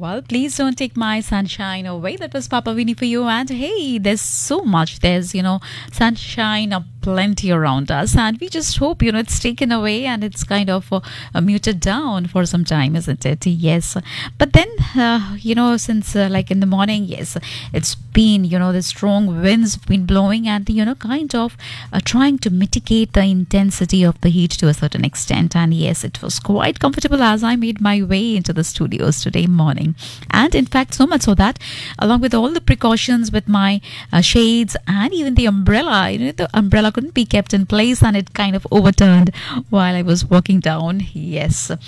well, please don't take my sunshine away. That was Papa Winnie for you. And hey, there's so much. There's sunshine plenty around us. And we just hope, it's taken away and it's kind of muted down for some time, isn't it? Yes. But then, since like in the morning, yes, it's been, the strong winds been blowing and, kind of trying to mitigate the intensity of the heat to a certain extent. And yes, it was quite comfortable as I made my way into the studios today morning. And in fact, so much so that along with all the precautions with my shades and even the umbrella, the umbrella couldn't be kept in place and it kind of overturned while I was walking down. Yes.